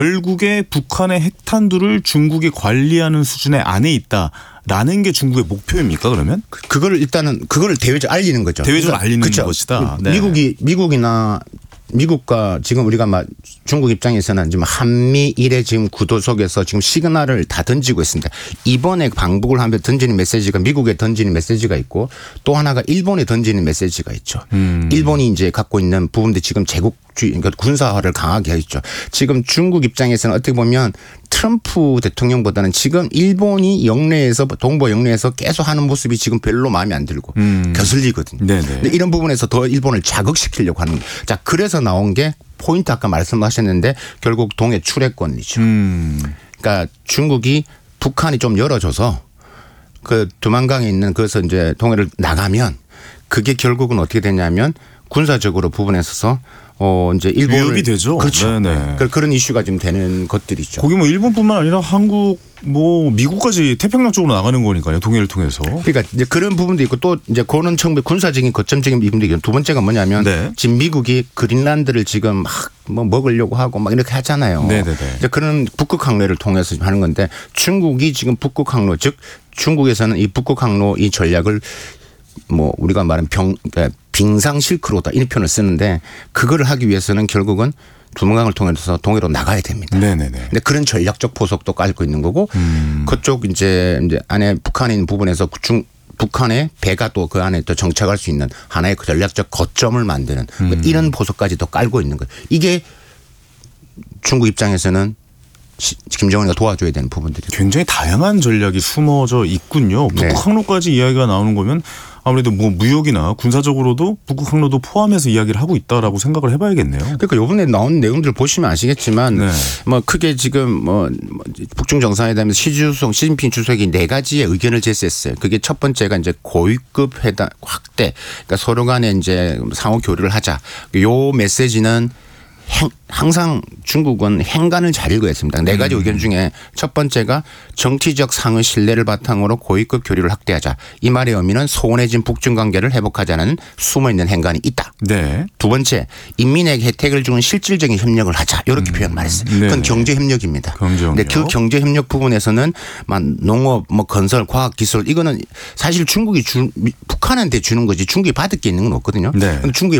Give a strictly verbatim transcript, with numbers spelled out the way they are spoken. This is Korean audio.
결국에 북한의 핵탄두를 중국이 관리하는 수준의 안에 있다라는 게 중국의 목표입니까 그러면? 그거를 일단은 그거를 대외적으로 알리는 거죠. 대외적으로 알리는 그렇죠. 것이다. 네. 미국이 미국이나 미국과 지금 우리가 막 중국 입장에서는 지금 한미일의 지금 구도 속에서 지금 시그널을 다 던지고 있습니다. 이번에 방북을 하면 던지는 메시지가 미국에 던지는 메시지가 있고 또 하나가 일본에 던지는 메시지가 있죠. 음. 일본이 이제 갖고 있는 부분들 지금 제국주의 그러니까 군사화를 강하게 했죠. 지금 중국 입장에서는 어떻게 보면 트럼프 대통령보다는 지금 일본이 영내에서 동북아 영내에서 계속 하는 모습이 지금 별로 마음에 안 들고 음. 거슬리거든요. 네네. 근데 이런 부분에서 더 일본을 자극시키려고 하는 거예요. 자, 그래서 나온 게 포인트 아까 말씀하셨는데 결국 동해 출애권이죠. 음. 그러니까 중국이 북한이 좀 열어줘서 그 두만강에 있는 그래서 이제 동해를 나가면 그게 결국은 어떻게 되냐면 군사적으로 부분에 있어서 어 이제 일본을 위협이 되죠. 그렇죠. 네네. 그런 이슈가 좀 되는 것들이죠. 거기 뭐 일본뿐만 아니라 한국 뭐 미국까지 태평양 쪽으로 나가는 거니까요. 동해를 통해서. 그러니까 이제 그런 부분도 있고 또 이제 그는 정부 군사적인 거점적인 부분도 있고 두 번째가 뭐냐면 네. 지금 미국이 그린란드를 지금 막 뭐 먹으려고 하고 막 이렇게 하잖아요. 네네네. 이제 그런 북극 항로를 통해서 하는 건데 중국이 지금 북극 항로 즉 중국에서는 이 북극 항로 이 전략을 뭐 우리가 말하는 병 그러니까 빙상 실크로다 이런 표현을 쓰는데 그거를 하기 위해서는 결국은 두만강을 통해서 동해로 나가야 됩니다. 네네네. 근데 그런 전략적 포석도 깔고 있는 거고 음. 그쪽 이제 이제 안에 북한에 있는 부분에서 중 북한의 배가 또 그 안에 또 정착할 수 있는 하나의 그 전략적 거점을 만드는 음. 이런 포석까지도 깔고 있는 거예요. 이게 중국 입장에서는 김정은이가 도와줘야 되는 부분들이 굉장히 다양한 전략이 숨어져 있군요. 북극 네. 항로까지 이야기가 나오는 거면 아무래도 뭐 무역이나 군사적으로도 북극 항로도 포함해서 이야기를 하고 있다라고 생각을 해봐야겠네요. 그러니까 이번에 나온 내용들 보시면 아시겠지만 네. 뭐 크게 지금 뭐 북중 정상회담에서 시주성 시진핑 주석이 네 가지의 의견을 제시했어요. 그게 첫 번째가 이제 고위급 회담 확대, 그러니까 서로 간에 이제 상호 교류를 하자. 요 메시지는 행, 항상 중국은 행간을 잘 읽어야 했습니다. 네 가지 음. 의견 중에 첫 번째가 정치적 상의 신뢰를 바탕으로 고위급 교류를 확대하자. 이 말의 의미는 소원해진 북중 관계를 회복하자는 숨어있는 행간이 있다. 네. 두 번째, 인민에게 혜택을 주는 실질적인 협력을 하자. 이렇게 음. 표현 말했어요. 네네. 그건 경제협력입니다. 그런데 그 경제협력 부분에서는 농업, 뭐 건설, 과학기술 이거는 사실 중국이 주, 북한한테 주는 거지 중국이 받을 게 있는 건 없거든요. 네. 근데 중국이